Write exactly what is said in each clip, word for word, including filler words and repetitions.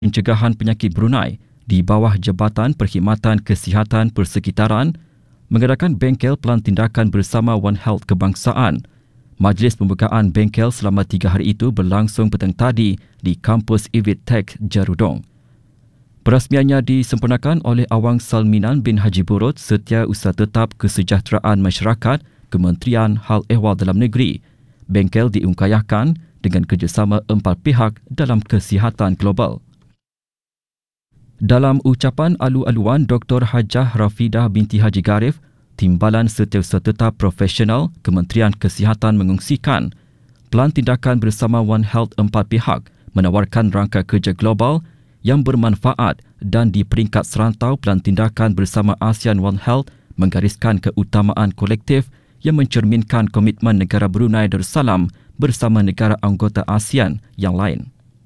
Pencegahan Penyakit Brunei di bawah Jabatan Perkhidmatan Kesihatan Persekitaran mengadakan bengkel pelan tindakan bersama One Health Kebangsaan. Majlis pembukaan bengkel selama tiga hari itu berlangsung petang tadi di kampus I V I T Tech Jarudong. Perasmiannya disempurnakan oleh Awang Salminan bin Haji Burut, Setiausaha Tetap Kesejahteraan Masyarakat, Kementerian Hal Ehwal Dalam Negeri. Bengkel diungkayahkan dengan kerjasama empat pihak dalam kesihatan global. Dalam ucapan alu-aluan Doktor Hajah Rafidah binti Haji Garif, Timbalan Setiausaha Tetap Profesional Kementerian Kesihatan mengungsikan pelan tindakan bersama One Health empat pihak menawarkan rangka kerja global yang bermanfaat dan di peringkat serantau pelan tindakan bersama ASEAN One Health menggariskan keutamaan kolektif yang mencerminkan komitmen negara Brunei Darussalam bersama negara anggota ASEAN yang lain.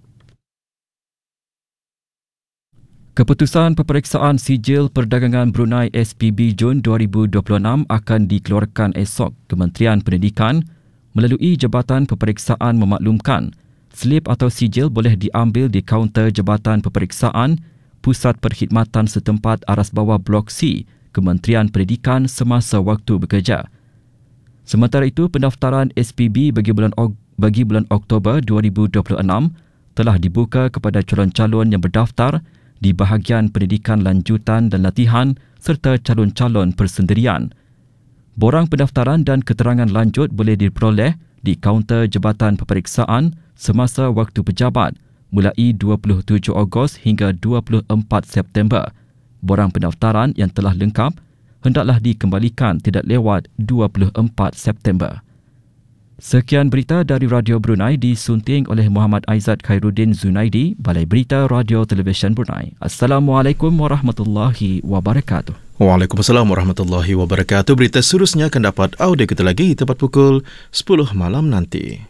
Keputusan Peperiksaan Sijil Perdagangan Brunei S P B Jun dua ribu dua puluh enam akan dikeluarkan esok. Kementerian Pendidikan melalui Jabatan Peperiksaan memaklumkan slip atau sijil boleh diambil di kaunter Jabatan Peperiksaan Pusat Perkhidmatan setempat aras bawah Blok C Kementerian Pendidikan semasa waktu bekerja. Sementara itu, pendaftaran S P B bagi bulan bagi bulan Oktober dua ribu dua puluh enam telah dibuka kepada calon-calon yang berdaftar di bahagian pendidikan lanjutan dan latihan serta calon-calon persendirian. Borang pendaftaran dan keterangan lanjut boleh diperoleh di kaunter Jabatan Peperiksaan semasa waktu pejabat mulai dua puluh tujuh Ogos hingga dua puluh empat September. Borang pendaftaran yang telah lengkap hendaklah dikembalikan tidak lewat dua puluh empat September. Sekian berita dari Radio Brunei disunting oleh Muhammad Aizat Khairuddin Zunaidi, Balai Berita Radio Televisyen Brunei. Assalamualaikum warahmatullahi wabarakatuh. Waalaikumsalam warahmatullahi wabarakatuh. Berita seterusnya akan dapat audio kita lagi tepat pukul sepuluh malam nanti.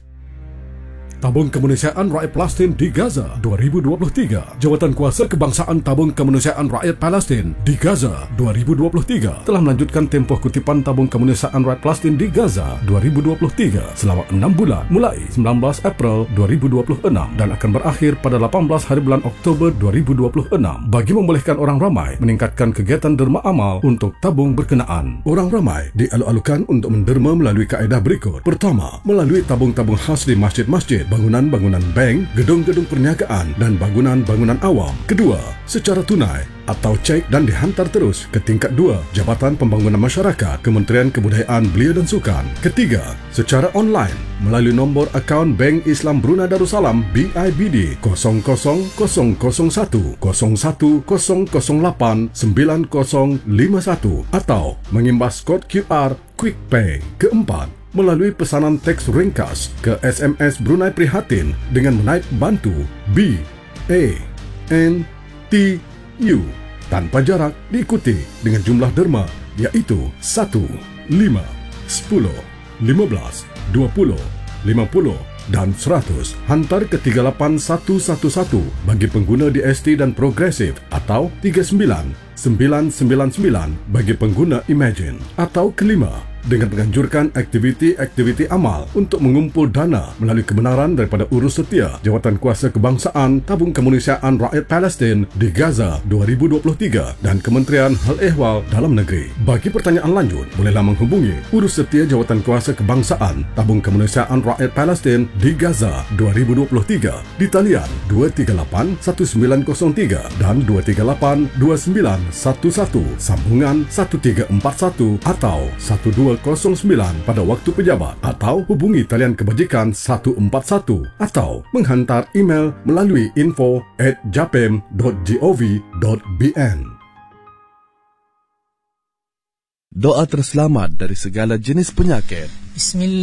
Tabung Kemanusiaan Rakyat Palestin di Gaza dua ribu dua puluh tiga. Jawatan Kuasa Kebangsaan Tabung Kemanusiaan Rakyat Palestin di Gaza dua ribu dua puluh tiga telah melanjutkan tempoh kutipan Tabung Kemanusiaan Rakyat Palestin di Gaza dua ribu dua puluh tiga selama enam bulan mulai sembilan belas April dua ribu dua puluh enam dan akan berakhir pada lapan belas hari bulan Oktober dua ribu dua puluh enam bagi membolehkan orang ramai meningkatkan kegiatan derma amal untuk tabung berkenaan. Orang ramai dialu-alukan untuk menderma melalui kaedah berikut. Pertama, melalui tabung-tabung khas di masjid-masjid, bangunan-bangunan bank, gedung-gedung perniagaan dan bangunan-bangunan awam. Kedua, secara tunai atau cek dan dihantar terus ke tingkat dua Jabatan Pembangunan Masyarakat Kementerian Kebudayaan Belia dan Sukan. Ketiga, secara online melalui nombor akaun Bank Islam Brunei Darussalam B I B D kosong kosong kosong kosong satu kosong satu kosong kosong lapan sembilan kosong lima satu atau mengimbas kod Q R Quick Pay. Keempat, melalui pesanan teks ringkas ke S M S Brunei Prihatin dengan menaip bantu B A N T U tanpa jarak diikuti dengan jumlah derma iaitu satu, lima, sepuluh, lima belas, dua puluh, lima puluh dan seratus hantar ke tiga lapan satu satu satu bagi pengguna D S T dan Progresif atau tiga sembilan sembilan sembilan sembilan bagi pengguna Imagine. Atau kelima, dengan menganjurkan aktiviti-aktiviti amal untuk mengumpul dana melalui kebenaran daripada urus setia Jawatan Kuasa Kebangsaan Tabung Kemanusiaan Rakyat Palestin di Gaza dua ribu dua puluh tiga dan Kementerian Hal Ehwal Dalam Negeri. Bagi pertanyaan lanjut, bolehlah menghubungi urus setia Jawatan Kuasa Kebangsaan Tabung Kemanusiaan Rakyat Palestin di Gaza dua ribu dua puluh tiga di talian dua tiga lapan satu sembilan kosong tiga dan dua tiga lapan dua sembilan satu satu sambungan satu tiga empat satu atau satu dua kosong sembilan pada waktu pejabat atau hubungi talian kebajikan satu empat satu atau menghantar email melalui info at japem dot gov dot bn. Doa terselamat dari segala jenis penyakit. Bismillah.